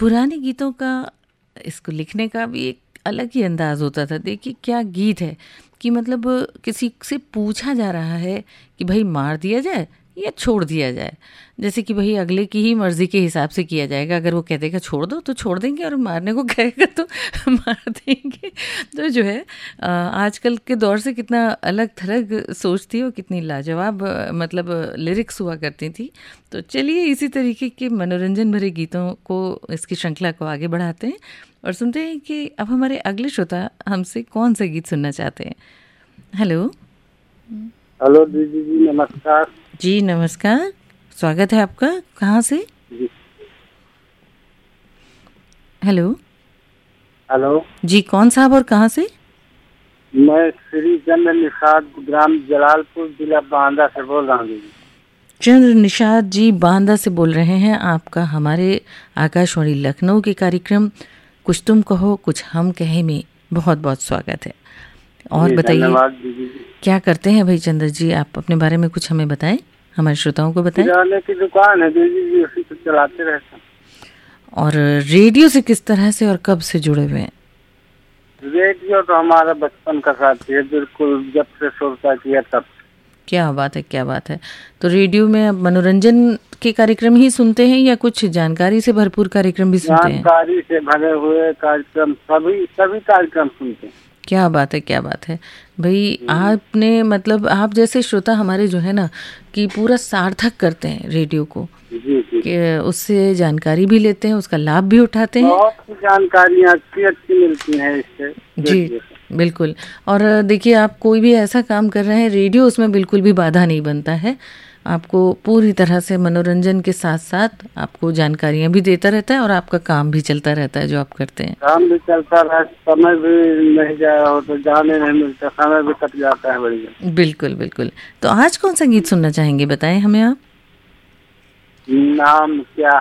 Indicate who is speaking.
Speaker 1: पुराने गीतों का इसको लिखने का भी एक अलग ही अंदाज होता था। देखिए क्या गीत है कि मतलब किसी से पूछा जा रहा है कि भाई मार दिया जाए या छोड़ दिया जाए, जैसे कि भाई अगले की ही मर्जी के हिसाब से किया जाएगा। अगर वो कह देगा छोड़ दो तो छोड़ देंगे, और मारने को कहेगा तो मार देंगे। तो जो है आजकल के दौर से कितना अलग थलग सोच थी और कितनी लाजवाब मतलब लिरिक्स हुआ करती थी। तो चलिए इसी तरीके के मनोरंजन भरे गीतों को, इसकी श्रृंखला को आगे बढ़ाते हैं और सुनते हैं कि अब हमारे अगले श्रोता हमसे कौन सा गीत सुनना चाहते हैं। हेलो।
Speaker 2: हेलो दीदी जी, नमस्कार।
Speaker 1: जी नमस्कार, स्वागत है आपका। कहाँ से?
Speaker 2: जी
Speaker 1: हेलो।
Speaker 2: हेलो
Speaker 1: जी कौन साहब और कहाँ से?
Speaker 2: मैं श्री चंद्र निषाद, ग्राम जलालपुर, जिला बांदा से बोल रहा हूँ दीदी।
Speaker 1: चंद्र निषाद जी बांदा से बोल रहे हैं। आपका हमारे आकाशवाणी लखनऊ के कार्यक्रम कुछ तुम कहो कुछ हम कहे में बहुत बहुत स्वागत है। और बताइए
Speaker 2: धन्यवाद दीदी जी।
Speaker 1: क्या करते हैं भाई चंद्र जी? आप अपने बारे में कुछ हमें बताएं, हमारे श्रोताओं को बताएं।
Speaker 2: किराने की दुकान है दीदी जी, उसी को चलाते रहते हैं।
Speaker 1: और रेडियो से किस तरह से और कब से जुड़े हुए हैं?
Speaker 2: रेडियो तो हमारा बचपन का साथी है, बिल्कुल जब से शुरू किया तब।
Speaker 1: क्या बात है, क्या बात है। तो रेडियो में आप मनोरंजन के कार्यक्रम ही सुनते हैं या कुछ जानकारी से भरपूर कार्यक्रम भी सुनते हैं?
Speaker 2: जानकारी से भरे हुए कार्यक्रम, सभी कार्यक्रम सुनते हैं।
Speaker 1: क्या बात है, क्या बात है भाई। आपने मतलब आप जैसे श्रोता हमारे जो है ना कि पूरा सार्थक करते हैं रेडियो को,
Speaker 2: जी जी।
Speaker 1: कि उससे जानकारी भी लेते हैं, उसका लाभ भी उठाते हैं।
Speaker 2: बहुत सी जानकारियाँ अच्छी मिलती हैं इससे।
Speaker 1: जी बिल्कुल। और देखिए आप कोई भी ऐसा काम कर रहे हैं, रेडियो उसमें बिल्कुल भी बाधा नहीं बनता है। आपको पूरी तरह से मनोरंजन के साथ साथ आपको जानकारियां भी देता रहता है और आपका काम भी चलता रहता है जो आप करते हैं।
Speaker 2: काम भी चलता रहा, समय भी नहीं जाया हो तो जाने नहीं मिलता, समय भी कट जाता है बढ़िया।
Speaker 1: बिल्कुल बिल्कुल। तो आज कौन सा गीत सुनना चाहेंगे, बताएं हमें आप।
Speaker 2: नाम क्या